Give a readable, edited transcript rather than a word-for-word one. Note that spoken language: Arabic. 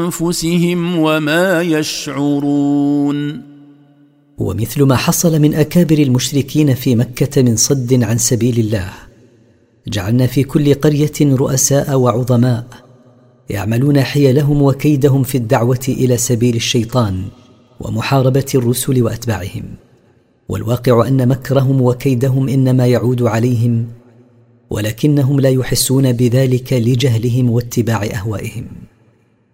أنفسهم وما يشعرون. ومثل ما حصل من أكابر المشركين في مكة من صد عن سبيل الله، جعلنا في كل قرية رؤساء وعظماء يعملون حيلهم وكيدهم في الدعوة إلى سبيل الشيطان ومحاربة الرسل وأتباعهم، والواقع أن مكرهم وكيدهم إنما يعود عليهم، ولكنهم لا يحسون بذلك لجهلهم واتباع أهوائهم.